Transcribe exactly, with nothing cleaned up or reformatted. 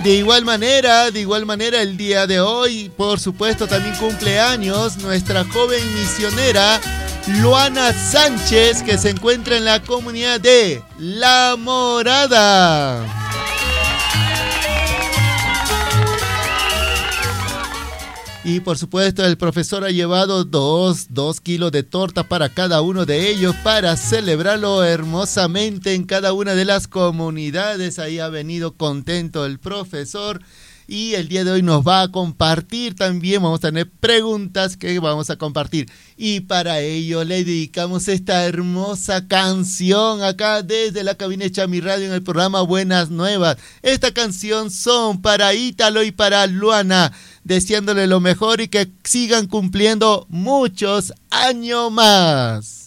De igual manera, de igual manera el día de hoy, por supuesto, también cumpleaños nuestra joven misionera Luana Sánchez, que se encuentra en la comunidad de La Morada. Y por supuesto el profesor ha llevado dos, dos kilos de torta para cada uno de ellos para celebrarlo hermosamente en cada una de las comunidades. Ahí ha venido contento el profesor y el día de hoy nos va a compartir también. Vamos a tener preguntas que vamos a compartir. Y para ello le dedicamos esta hermosa canción acá desde la cabina de Chami Radio en el programa Buenas Nuevas. Esta canción son para Ítalo y para Luana, deseándole lo mejor y que sigan cumpliendo muchos años más.